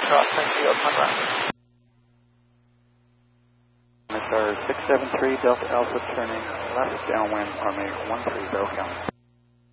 Foxtrot, taxi up my ground. MSR 673 Delta Alpha turning left downwind, Army 13 Bell County.